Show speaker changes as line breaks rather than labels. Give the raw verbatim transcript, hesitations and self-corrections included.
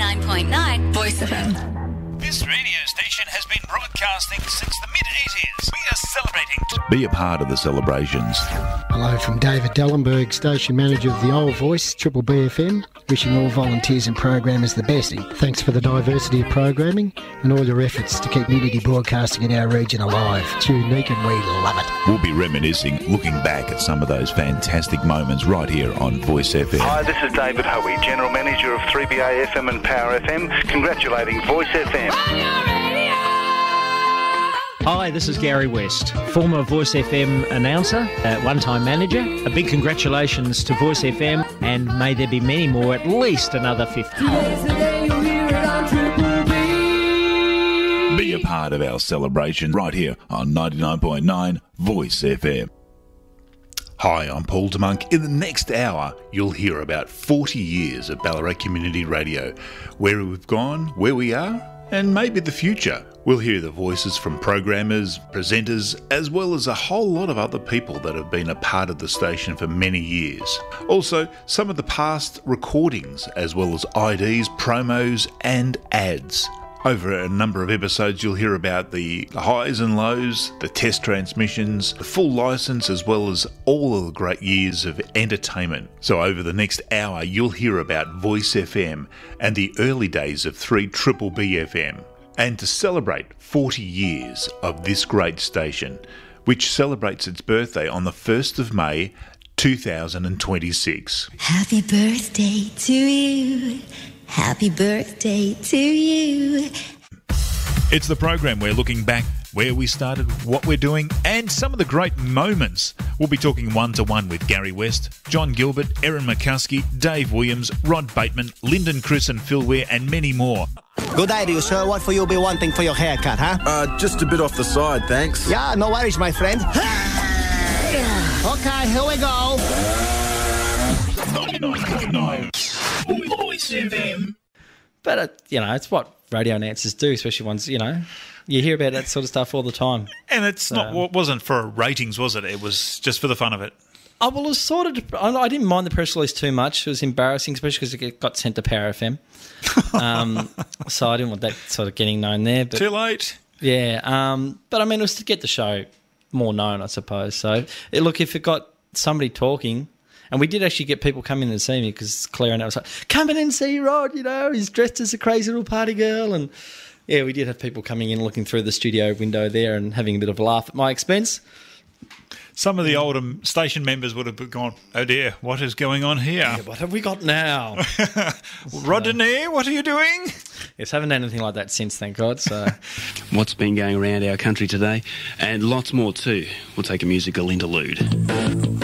ninety-nine point nine Voice F M.
This radio station has been broadcasting since the mid-eighties. We are celebrating to
be a part of the celebrations.
Hello from David Dellenberg, station manager of the Old Voice, Triple B F M, wishing all volunteers and programmers the best. Thanks for the diversity of programming and all your efforts to keep community broadcasting in our region alive. It's unique and we love it.
We'll be reminiscing, looking back at some of those fantastic moments right here on Voice F M.
Hi, this is David Hoey, General Manager of three B A F M and Power F M, congratulating Voice F M.
Hi, this is Gary West, former Voice F M announcer, uh, one-time manager. A big congratulations to Voice F M, and may there be many more, at least another fifty.
Be a part of our celebration right here on ninety-nine point nine Voice F M. Hi, I'm Paul DeMonk. In the next hour, you'll hear about forty years of Ballarat Community Radio, where we've gone, where we are, and maybe the future. We'll hear the voices from programmers, presenters, as well as a whole lot of other people that have been a part of the station for many years. Also, some of the past recordings, as well as I Ds, promos, and ads. Over a number of episodes, you'll hear about the highs and lows, the test transmissions, the full licence, as well as all of the great years of entertainment. So over the next hour, you'll hear about Voice F M and the early days of three Triple B F M. And to celebrate forty years of this great station, which celebrates its birthday on the first of May, two thousand twenty-six.
Happy birthday to you. Happy birthday to you.
It's the program where looking back where we started, what we're doing, and some of the great moments. We'll be talking one-to-one with Gary West, John Gilbert, Erin McCuskey, Dave Williams, Rod Bateman, Lyndon Chris and Phil Weir, and many more.
Good day to you, sir. What for you be wanting for your haircut, huh?
Uh, just a bit off the side, thanks.
Yeah, no worries, my friend. Okay, here we go.
ninety-nine point nine
Voice F M.
But, uh, you know, it's what radio announcers do, especially ones, you know, you hear about that sort of stuff all the time.
And it's
so,
not, it wasn't for ratings, was it? It was just for the fun of it.
Oh, well, it was sort of, I didn't mind the press release too much. It was embarrassing, especially because it got sent to Power F M. Um, so I didn't want that sort of getting known there. But,
Too late.
Yeah. Um, but, I mean, it was to get the show more known, I suppose. So, it, look, if it got somebody talking, and we did actually get people come in and see me because Claire and I was like, come in and see Rod, you know, he's dressed as a crazy little party girl. And, yeah, we did have people coming in looking through the studio window there and having a bit of a laugh at my expense.
Some of the older station members would have gone, oh dear, what is going on here?
Yeah, what have we got now?
Rodney, what are you doing?
Yes, haven't done anything like that since, thank God. So,
what's been going around our country today, and lots more too. We'll take a musical interlude.